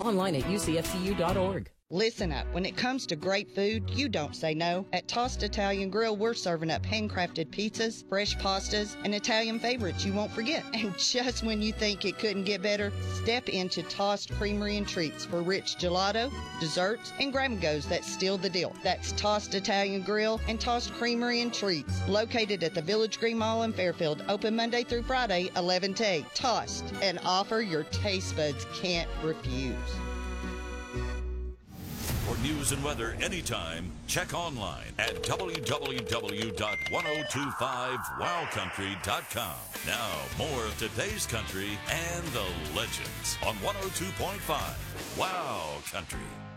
Online at ucfcu.org. Listen up. When it comes to great food, you don't say no. At Tossed Italian Grill, we're serving up handcrafted pizzas, fresh pastas, and Italian favorites you won't forget. And just when you think it couldn't get better, step into Tossed Creamery and Treats for rich gelato, desserts, and grab-and-goes that seal the deal. That's Tossed Italian Grill and Tossed Creamery and Treats, located at the Village Green Mall in Fairfield, open Monday through Friday, 11 to 8. Tossed, an offer your taste buds can't refuse. For news and weather anytime, check online at www.1025wowcountry.com. Now, more of today's country and the legends on 102.5 Wow Country.